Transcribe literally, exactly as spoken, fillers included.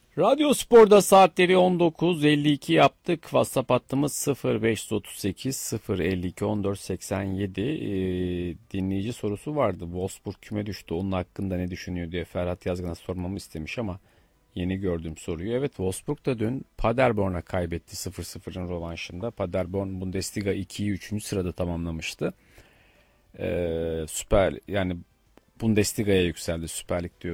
Radyo Spor'da saatleri on dokuz elli iki yaptık. WhatsApp hattımız sıfır beş otuz sekiz sıfır elli iki on dört seksen yedi. Ee, dinleyici sorusu vardı. Wolfsburg küme düştü. Onun hakkında ne düşünüyor diye Ferhat Yazgan'a sormamı istemiş ama yeni gördüğüm soruyu. Evet, Wolfsburg da dün Paderborn'a kaybetti sıfır sıfırın rövanşında. Paderborn Bundesliga ikiyi üçüncü sırada tamamlamıştı. Ee, Süper yani Bundesliga'ya yükseldi. Süper Lig diyor.